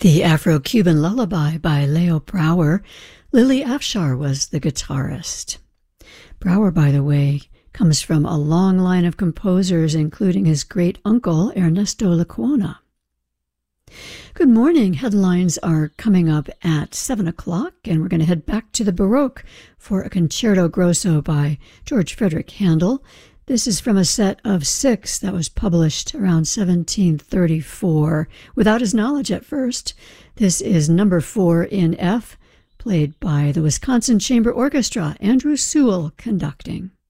The Afro-Cuban Lullaby by Leo Brouwer. Lily Afshar was the guitarist. Brouwer, by the way, comes from a long line of composers, including his great-uncle Ernesto Lecuona. Good morning. Headlines are coming up at 7 o'clock, and we're going to head back to the Baroque for a Concerto Grosso by George Frederick Handel. This is from a set of 6 that was published around 1734, without his knowledge at first. This is number 4 in F, played by the Wisconsin Chamber Orchestra, Andrew Sewell conducting.